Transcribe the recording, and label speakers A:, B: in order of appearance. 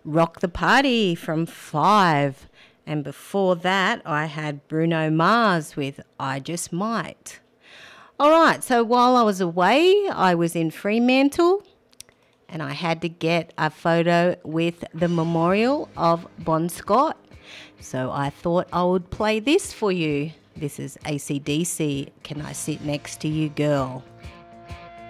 A: Rock the Party from Five. And before that, I had Bruno Mars with I Just Might. All right, so while I was away, I was in Fremantle and I had to get a photo with the memorial of Bon Scott. So I thought I would play this for you. This is AC/DC, Can I Sit Next to You, Girl?